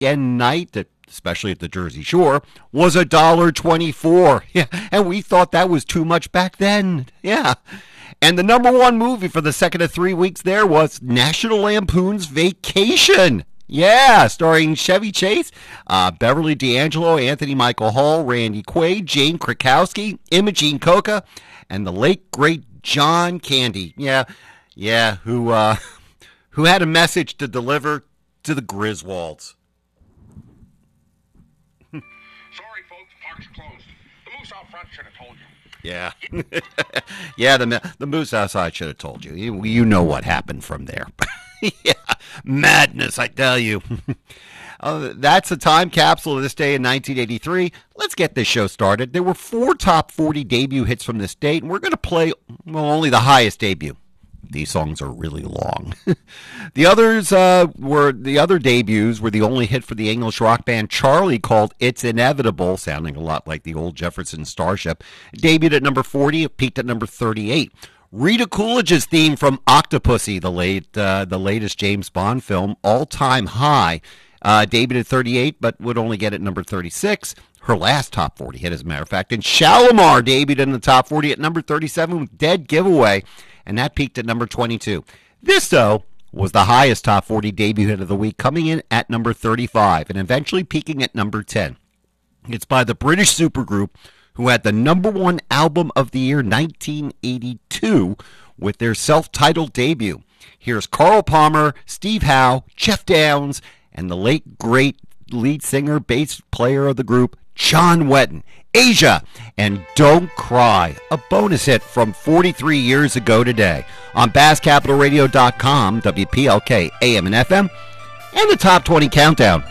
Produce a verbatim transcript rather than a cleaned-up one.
weekend night, especially at the Jersey Shore, was a dollar twenty-four. Yeah, and we thought that was too much back then. Yeah. And the number one movie for the second of three weeks there was National Lampoon's Vacation. Yeah, starring Chevy Chase, uh, Beverly D'Angelo, Anthony Michael Hall, Randy Quaid, Jane Krakowski, Imogene Coca, and the late, great John Candy. Yeah, yeah, who uh, who had a message to deliver to the Griswolds. Sorry, folks, park's closed. The moose out front should have told you. Yeah, yeah, the the moose outside should have told you. You, you know what happened from there. Yeah, madness, I tell you. uh, that's a time capsule of this day in nineteen eighty-three. Let's get this show started. There were four top forty debut hits from this date, and we're going to play, well, only the highest debut. These songs are really long. The others uh, were, the other debuts were the only hit for the English rock band Charlie called It's Inevitable, sounding a lot like the old Jefferson Starship. Debuted at number forty, it peaked at number thirty-eight. Rita Coolidge's theme from Octopussy, the late, uh, the latest James Bond film, All Time High, uh, debuted at thirty-eight, but would only get at number thirty-six. Her last top forty hit, as a matter of fact. And Shalimar debuted in the top forty at number thirty-seven with Dead Giveaway, and that peaked at number twenty-two. This, though, was the highest top forty debut hit of the week, coming in at number thirty-five and eventually peaking at number ten. It's by the British supergroup who had the number one album of the year, nineteen eighty-two, with their self-titled debut. Here's Carl Palmer, Steve Howe, Jeff Downes, and the late, great lead singer, bass player of the group, John Wetton. Asia and Don't Cry, a bonus hit from forty-three years ago today on Bass Capital Radio dot com, W P L K A M and F M, and the Top twenty Countdown.